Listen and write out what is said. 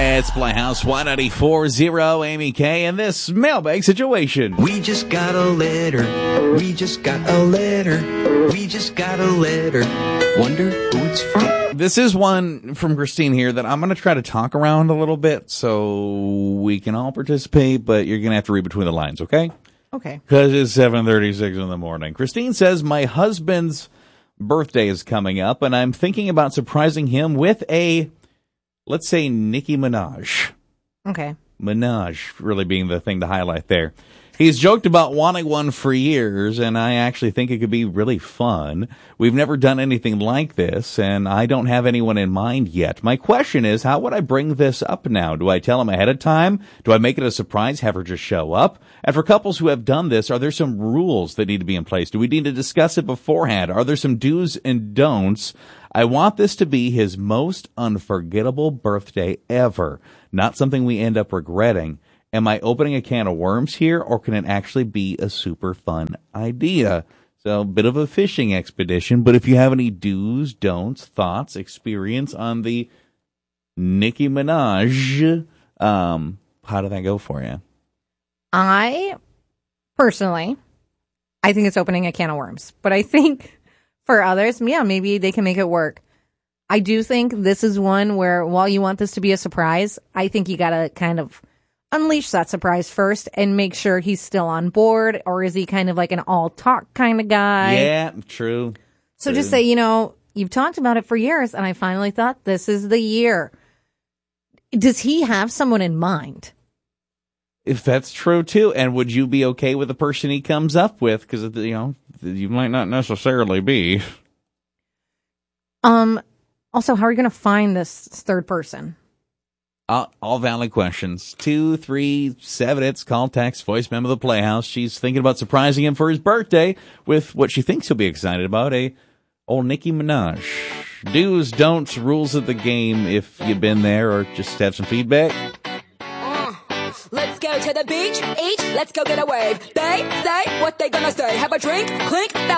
It's Playhouse 194.0 Amy K in this mailbag situation. We just got a letter. We just got a letter. We just got a letter. Wonder who it's from. This is one from Christine here that I'm going to try to talk around a little bit so we can all participate, but you're going to have to read between the lines, okay? Okay. Because it's 7:36 in the morning. Christine says, my husband's birthday is coming up, and I'm thinking about surprising him with a, let's say, Nicki Minaj. Okay. Minaj really being the thing to highlight there. He's joked about wanting one for years, and I actually think it could be really fun. We've never done anything like this, and I don't have anyone in mind yet. My question is, how would I bring this up now? Do I tell him ahead of time? Do I make it a surprise, have her just show up? And for couples who have done this, are there some rules that need to be in place? Do we need to discuss it beforehand? Are there some do's and don'ts? I want this to be his most unforgettable birthday ever, not something we end up regretting. Am I opening a can of worms here, or can it actually be a super fun idea? So, a bit of a fishing expedition, but if you have any do's, don'ts, thoughts, experience on the Nicki Minaj, how did that go for you? I think it's opening a can of worms, but I think for others, yeah, maybe they can make it work. I do think this is one where, while you want this to be a surprise, I think you gotta kind of unleash that surprise first and make sure he's still on board, or is he kind of like an all talk kind of guy? Yeah, true. So just say, you've talked about it for years, and I finally thought this is the year. Does he have someone in mind? If that's true too, and would you be okay with the person he comes up with? Because you might not necessarily be. Also, how are you going to find this third person? All valid questions. 237. It's call, text, voice memo of the Playhouse. She's thinking about surprising him for his birthday with what she thinks he'll be excited about, a old Nicki Minaj. Do's, don'ts, rules of the game if you've been there, or just have some feedback. Let's go to the beach, eat, let's go get a wave. They say what they gonna say. Have a drink, clink,